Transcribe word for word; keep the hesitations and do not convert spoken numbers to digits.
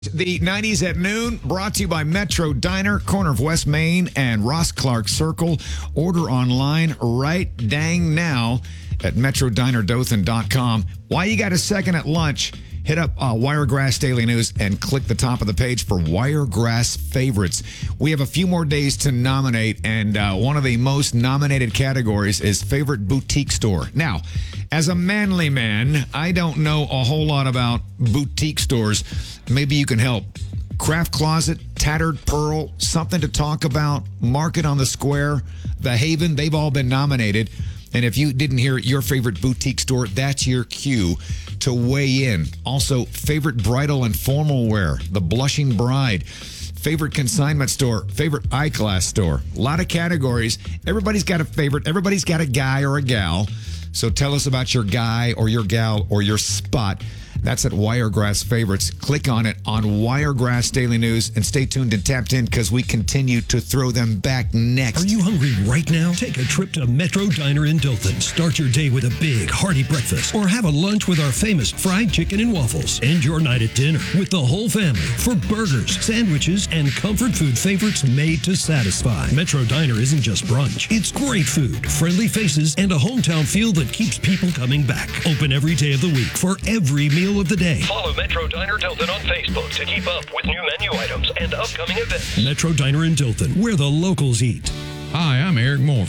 The nineties at noon, brought to you by Metro Diner, corner of West Main and Ross Clark Circle. Order online right dang now at metro diner dothan dot com. While you got a second at lunch, hit up uh, Wiregrass Daily News and click the top of the page for Wiregrass Favorites. We have a few more days to nominate, and uh, one of the most nominated categories is Favorite Boutique Store. Now, as a manly man, I don't know a whole lot about boutique stores. Maybe you can help. Craft Closet, Tattered Pearl, Something to Talk About, Market on the Square, The Haven, they've all been nominated. And if you didn't hear your favorite boutique store, that's your cue to weigh in. Also, favorite bridal and formal wear, The Blushing Bride. Favorite consignment store, favorite eyeglass store. A lot of categories. Everybody's got a favorite. Everybody's got a guy or a gal. So tell us about your guy or your gal or your spot. That's at Wiregrass Favorites. Click on it on Wiregrass Daily News and stay tuned and tapped in because we continue to throw them back next. Are you hungry right now? Take a trip to Metro Diner in Dothan. Start your day with a big, hearty breakfast or have a lunch with our famous fried chicken and waffles. End your night at dinner with the whole family for burgers, sandwiches, and comfort food favorites made to satisfy. Metro Diner isn't just brunch. It's great food, friendly faces, and a hometown feel that keeps people coming back. Open every day of the week for every meal of the day. Follow Metro Diner Dothan on Facebook to keep up with new menu items and upcoming events. Metro Diner in Dothan, where the locals eat. Hi, I'm Eric Moore